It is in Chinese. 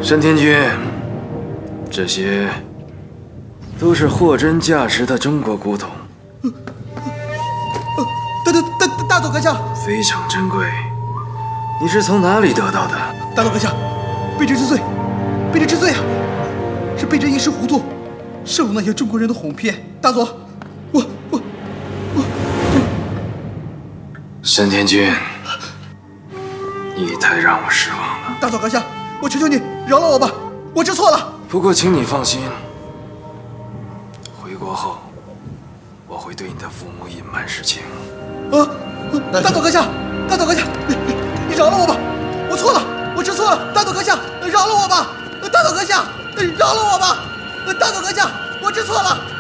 山天君，这些都是货真价实的中国古董。 大佐阁下， 非常珍贵。你是从哪里得到的？ 大佐阁下，卑职知罪，卑职知罪啊！是卑职一时糊涂，受了那些中国人的哄骗。大佐，我。 山天君，你太让我失望了。 大佐阁下，我求求你饶了我吧，我知错了。 不过请你放心，回国后我会对你的父母隐瞒实情。 大佐阁下，大佐阁下，你饶了我吧，我错了，我知错了。大佐阁下，饶了我吧，大佐阁下，饶了我吧，大佐阁下，我知错了。